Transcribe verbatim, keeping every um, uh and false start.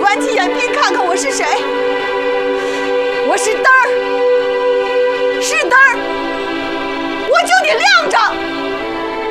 端起眼皮看看我是谁。我是灯儿，是灯儿，我就得亮着。